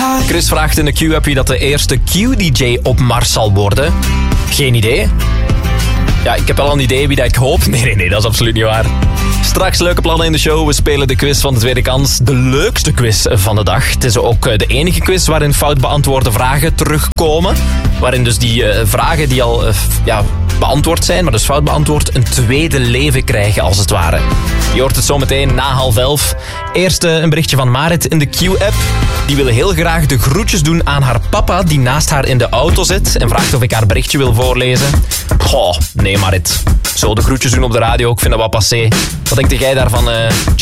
Chris vraagt in de Q-app wie dat de eerste Q-DJ op Mars zal worden. Geen idee. Ja, ik heb wel een idee wie dat ik hoop. Nee, dat is absoluut niet waar. Straks leuke plannen in de show. We spelen de quiz van de tweede kans. De leukste quiz van de dag. Het is ook de enige quiz waarin fout beantwoorde vragen terugkomen. Waarin dus die vragen die al beantwoord zijn, maar dus fout beantwoord, een tweede leven krijgen als het ware. Je hoort het zo meteen na 10:30. Eerst een berichtje van Marit in de Q-app. Die wil heel graag de groetjes doen aan haar papa die naast haar in de auto zit en vraagt of ik haar berichtje wil voorlezen. Goh, nee Marit. Zo de groetjes doen op de radio, ik vind dat wel passé. Wat denk jij daarvan,